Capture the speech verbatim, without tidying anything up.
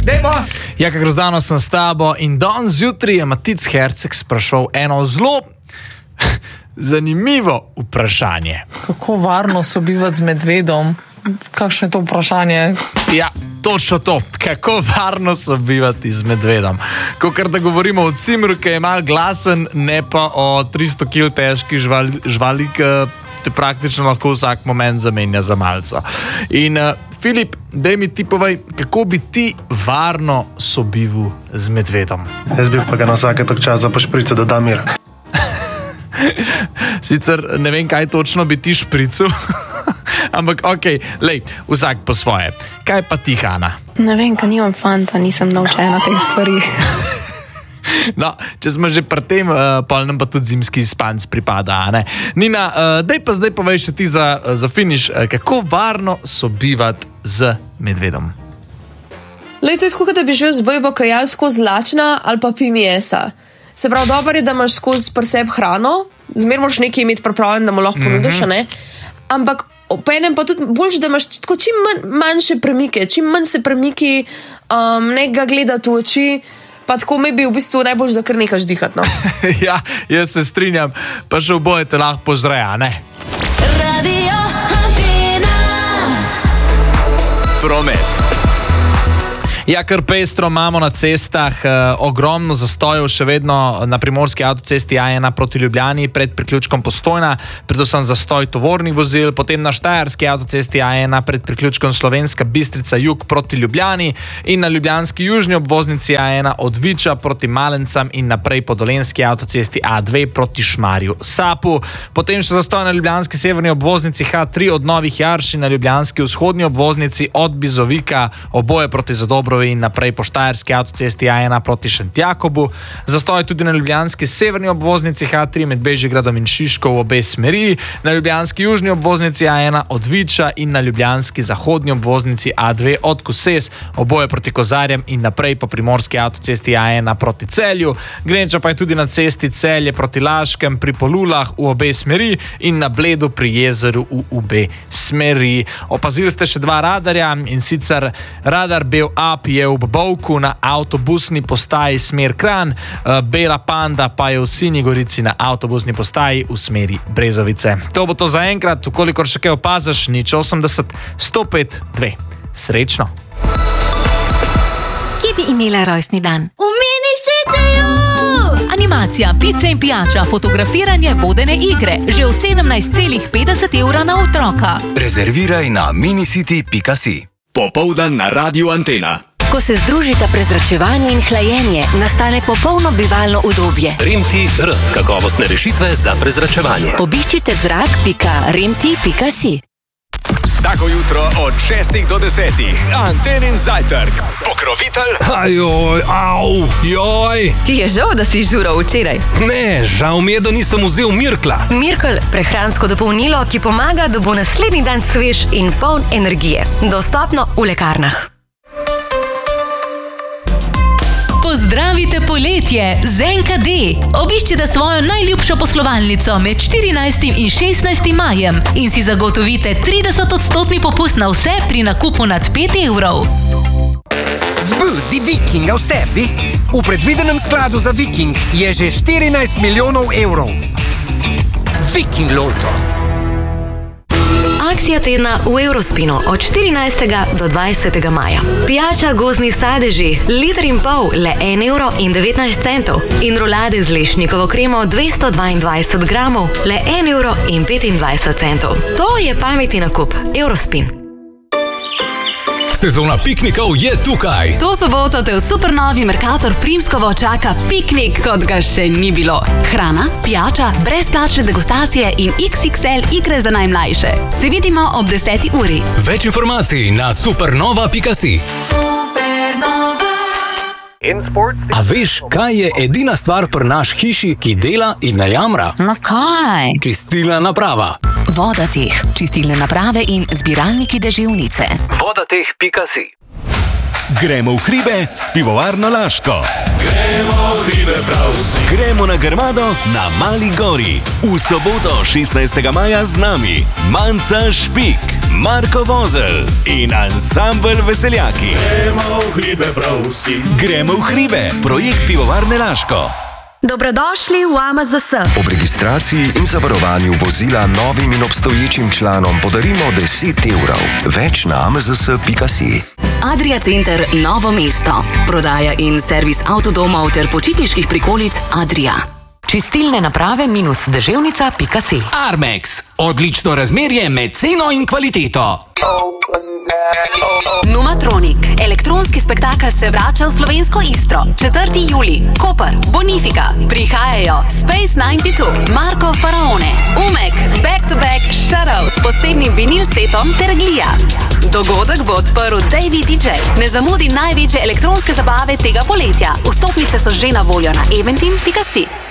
dajmo! Jaka Grozdano sem s tabo in danes zjutraj je Matic Herceg sprašal eno zelo zanimivo vprašanje. Kako varno sobivati z medvedom? Kakšno je to vprašanje? Ja, točno to. Kako varno sobivati z medvedom? Kakor da govorimo o cimru, ki je mal glasen, ne pa o tristo kilogramov težki živali, živali, ki te praktično lahko vsak moment zamenja za malco. In uh, Filip, daj mi ti povej, kako bi ti varno sobival z medvedom? Jaz bi pa ga na vsake tok časa po špricu dodal mir. Sicer ne vem, kaj točno bi ti špricu, ampak okej, okay, lej, vsak po svoje. Kaj pa ti, Hana? Ne vem, kaj nimam fanta, nisem naučena teh stvari. No, če smo že pri tem, uh, pol nam pa tudi zimski spanc pripada, ne? Nina, uh, daj pa zdaj povej še ti za, za finiš, uh, kako varno sobivati z medvedom? Lej, to je tako, da bi živel z bojbo, ki je ali skozi lačna ali pa pi mesa. Se pravi, dobro je, da imaš skozi pri sebi hrano, zmer moraš nekaj imeti pripravljen, da mu lahko ponudiš, mm-hmm. ne? Ampak openem pa tudi boljš, da imaš tako čim manj, manjše premike, čim manj se premiki, um, nekaj gledati v oči, pa tako me bi v bistvu najbolj za kar nekaš dihati, no. Ja, jaz se strinjam, pa še oboje te lahko pozreja, ne? Radio Antena. Promet. Ja, kar pestro imamo na cestah, eh, ogromno zastojev še vedno na primorski avtocesti A ena proti Ljubljani pred priključkom Postojna, predvsem zastoj tovornih vozil, potem na štajerski avtocesti A ena pred priključkom Slovenska Bistrica jug proti Ljubljani in na ljubljanski južni obvoznici A ena od Viča proti Malencam in naprej po dolenjski avtocesti A dve proti Šmarju Sapu. Potem še zastoj na ljubljanski severni obvoznici H tri od Novih Jarš in na ljubljanski vzhodni obvoznici od Bizovika, oboje proti Zadobro in naprej po štajerski avtocesti A ena proti Šentjakobu. Zastoj tudi na ljubljanski severni obvoznici H tri med Bežigradom in Šiško v obe smeri, na ljubljanski južni obvoznici A ena od Viča in na ljubljanski zahodni obvoznici A dve od Koses, oboje proti Kozarjem in naprej po primorski avtocesti A ena proti Celju. Gneča pa je tudi na cesti Celje proti Laškem pri Polulah v obe smeri in na Bledu pri jezeru v obe smeri. Opazili ste še dva radarja, in sicer radar Bel A je v Bobovku na avtobusni postaji smer Kranj, Bela Panda pa je v Sinji Gorici na avtobusni postaji v smeri Brezovice. To bo to za enkrat, ukolikor še kaj opaziš, nič osemdeset, sto pet, dve. Srečno! Kje bi imela rojstni dan? V Mini Cityju! Animacija, pice in pijača, fotografiranje, vodene igre, že od sedemnajst celih petdeset evra na otroka. Rezerviraj na minicity pika si. Popoldan na Radio Antena. Ko se združita prezračevanje in hlajenje, nastane popolno bivalno udobje. Remti R. Kakovostne rešitve za prezračevanje. Obiščite zrak pika remti pika si. Vsako jutro od šestih do desetih. Antenin zajtrk. Pokrovitelj. Ajoj, au, joj. Ti je žal, da si žural včeraj? Ne, žal mi je, da nisem vzel Mirkla. Mirkl, prehransko dopolnilo, ki pomaga, da bo naslednji dan svež in poln energije. Dostopno v lekarnah. Pozdravite poletje z N K D. Obiščite svojo najljubšo poslovalnico med štirinajstim in šestnajstim majem in si zagotovite trideset odstotni popust na vse pri nakupu nad pet evrov. Zbudi Vikinga v sebi. V predvidenem skladu za Viking je že štirinajst milijonov evrov. Viking Lotto. Akcija tedna v Eurospinu od štirinajstega do dvajsetega maja. Pijača gozdni sadeži, liter in pol, le en evro in devetnajst centov. In rolade z lešnikovo kremo dvesto dvaindvajset gramov, le en evro in petindvajset centov. To je pametni nakup. Eurospin. Sezona piknikov je tukaj. To soboto te v supernovi Mercator Primskovo čaka piknik, kot ga še ni bilo. Hrana, pijača, brezplačne degustacije in iks iks el igre za najmlajše. Se vidimo ob deseti uri. Več informacij na supernova pika si. A veš, kaj je edina stvar pri naš hiši, ki dela in ne jamra? No kaj? Čistilna naprava. Vodateh, čistilne naprave in zbiralniki deževnice. vodateh pika si. Gremo v hribe s pivovarno Laško. Gremo v hribe prav vsi. Gremo na Grmado na Mali gori. V soboto šestnajstega maja z nami Manca Špik, Marko Vozelj in ansambl Veseljaki. Gremo v hribe prav vsi. Gremo v hribe, projekt Pivovarne Laško. Dobrodošli v A M Z S. Ob registraciji in zavarovanju vozila novim in obstoječim članom podarimo deset evrov. Več na amzs pika si. Adria Center Novo mesto. Prodaja in servis avtodomov ter počitniških prikolic Adria. Čistilne naprave minus deževnica pika si. Armex. Odlično razmerje med ceno in kvaliteto. Numatronik. Elektronski spektakel se vrača v slovensko Istro. četrti julij. Koper, Bonifika. Prihajajo Space devetdeset dva, Marko Faraone, Umek, Back to Back, Shadow s posebnim vinil setom ter Glija. Dogodek bo odprl Davey D J. Ne zamudi največje elektronske zabave tega poletja. Vstopnice so že na voljo na eventim pika si.